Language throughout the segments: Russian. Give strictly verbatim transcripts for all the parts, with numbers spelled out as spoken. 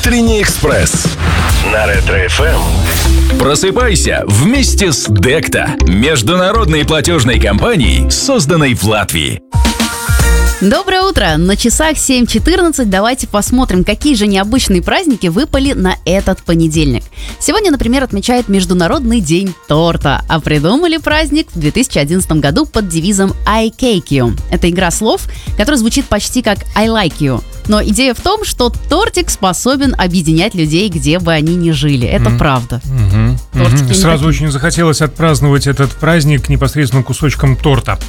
Утренний экспресс на Ретро-эф эм. Просыпайся вместе с Декта, международной платежной компанией, созданной в Латвии. Доброе утро! На часах семь четырнадцать. Давайте посмотрим, какие же необычные праздники выпали на этот понедельник. Сегодня, например, отмечают Международный день торта, а придумали праздник в две тысячи одиннадцатом году под девизом I cake you. Это игра слов, которая звучит почти как I like you. Но идея в том, что тортик способен объединять людей, где бы они ни жили. Это mm-hmm. правда. Mm-hmm. Mm-hmm. Сразу такие. Очень захотелось отпраздновать этот праздник непосредственно кусочком торта.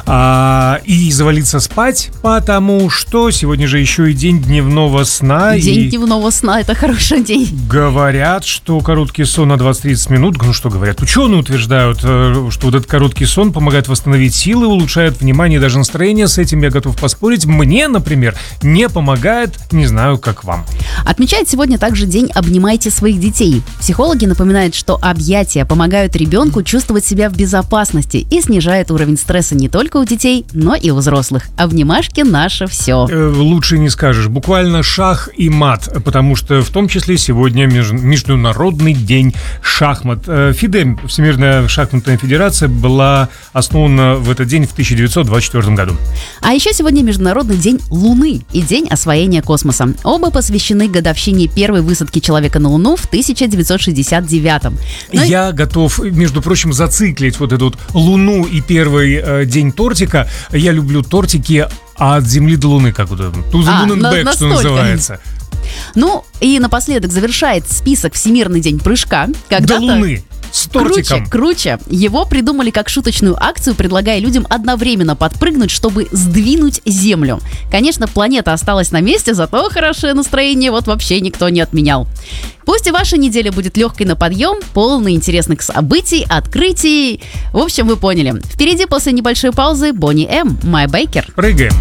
А, и завалиться спать, потому что сегодня же еще и день дневного сна. День и дневного сна – это хороший день. Говорят, что короткий сон на двадцать-тридцать минут, ну что говорят, ученые утверждают, что вот этот короткий сон помогает восстановить силы, улучшает внимание и даже настроение. С этим я готов поспорить. Мне, например, не помогает. Помогает, не знаю, как вам. Отмечает сегодня также день «Обнимайте своих детей». Психологи напоминают, что объятия помогают ребенку чувствовать себя в безопасности и снижает уровень стресса не только у детей, но и у взрослых. Обнимашки – наше все. Э, лучше не скажешь. Буквально шах и мат, потому что в том числе сегодня меж... Международный день шахмат. Э, ФИДЕ, Всемирная шахматная федерация, была основана в этот день в тысяча девятьсот двадцать четвёртом году. А еще сегодня Международный день Луны и день освоения космоса. Оба посвящены годовщине первой высадки человека на Луну в тысяча девятьсот шестьдесят девятом. Но... Я готов, между прочим, зациклить вот эту вот Луну и первый э, день тортика. Я люблю тортики от Земли до Луны, как вот это. To the а, moon and на, back, настолько. Что называется. Ну, и напоследок завершает список Всемирный день прыжка. Когда-то... До Луны. С тортиком. Круче, круче. Его придумали как шуточную акцию, предлагая людям одновременно подпрыгнуть, чтобы сдвинуть Землю. Конечно, планета осталась на месте, зато хорошее настроение вот вообще никто не отменял. Пусть и ваша неделя будет легкой на подъем, полной интересных событий, открытий. В общем, вы поняли. Впереди после небольшой паузы Бонни М, My Baker. Прыгаем.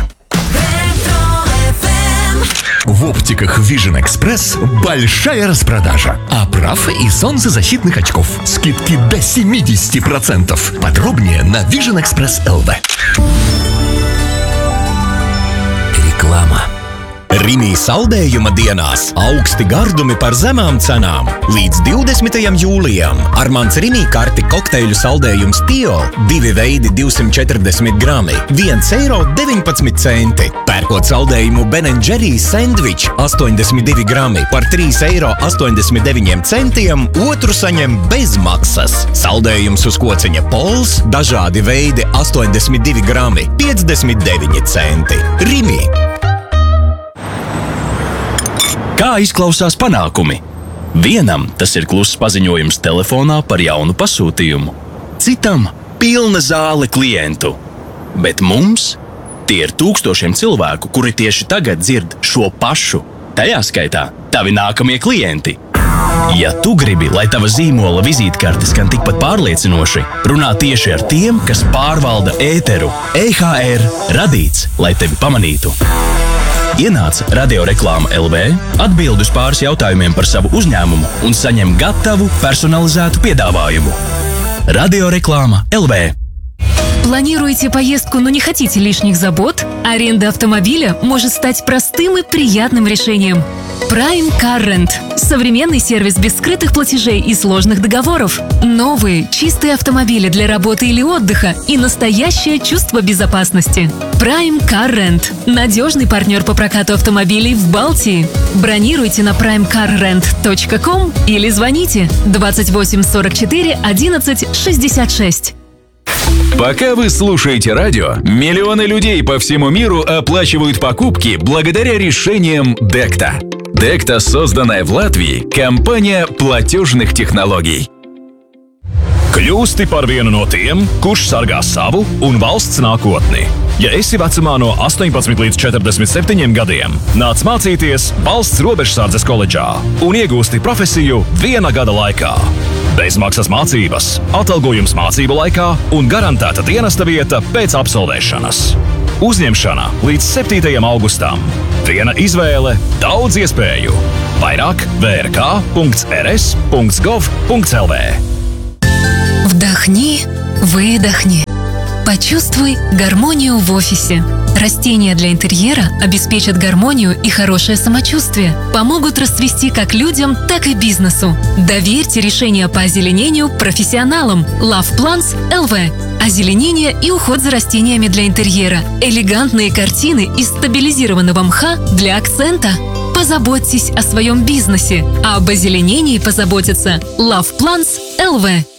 В оптиках Vision Express большая распродажа. Оправ и солнцезащитных очков. Скидки до семьдесят процентов. Подробнее на Vision Express эл ви. Реклама. Rimi saldējuma dienās augsti gardumi par zemām cenām. Līdz divdesmitajam jūlijam ar mans Rimi karti kokteļu saldējums Tio divi veidi divsimt četrdesmit grami viens eiro deviņpadsmit centi. Pērkot saldējumu Ben and Jerry's sandwich astoņdesmit divi grami par trīs eiro astoņdesmit deviņiem centiem, otru saņem bez maksas. Saldējums uz kociņa Pols dažādi veidi astoņdesmit divi grami piecdesmit deviņi centi. Rimi. Kā izklausās panākumi? Vienam tas ir kluss paziņojums telefonā par jaunu pasūtījumu. Citam – pilna zāle klientu. Bet mums tie ir tūkstošiem cilvēku, kuri tieši tagad dzird šo pašu. Tajā skaitā tavi nākamie klienti. Ja tu gribi, lai tava zīmola vizītkartes skan tikpat pārliecinoši, runā tieši ar tiem, kas pārvalda ēteru. E H R radīts, lai tevi pamanītu. Ienāc Radioreklāma эл ви, atbild uz pāris jautājumiem par savu uzņēmumu un saņem gatavu personalizētu piedāvājumu. Radioreklāma эл ви. Планируете поездку, но не хотите лишних забот? Аренда автомобиля может стать простым и приятным решением. Prime Car Rent – современный сервис без скрытых платежей и сложных договоров. Новые, чистые автомобили для работы или отдыха и настоящее чувство безопасности. Prime Car Rent – надежный партнер по прокату автомобилей в Балтии. Бронируйте на прайм кар рент точка ком или звоните двадцать восемь сорок четыре одиннадцать шестьдесят шесть. Пока вы слушаете радио, миллионы людей по всему миру оплачивают покупки благодаря решениям Декта. Декта, созданная в Латвии, компания платежных технологий. Kļūsti par vienu no tiem, kurš sargā savu un valsts nākotni. Ja esi vecumā no astoņpadsmit līdz četrdesmit septiņiem gadiem, nāc mācīties valsts robežsardzes koledžā un iegūsti profesiju viena gada laikā. Bezmaksas mācības, atalgojums mācību laikā un garantēta dienesta vieta pēc absolvēšanas. Uzņemšana līdz septītajam augustam. Viena izvēle, daudz iespēju. Vairāk вэ er ká punkts er es punkts gov punkts эл ви. Вдохни, выдохни. Почувствуй гармонию в офисе. Растения для интерьера обеспечат гармонию и хорошее самочувствие, помогут расцвести как людям, так и бизнесу. Доверьте решение по озеленению профессионалам. Love Plants эл ви. Озеленение и уход за растениями для интерьера. Элегантные картины из стабилизированного мха для акцента. Позаботьтесь о своем бизнесе, а об озеленении позаботится Love Plants эл ви.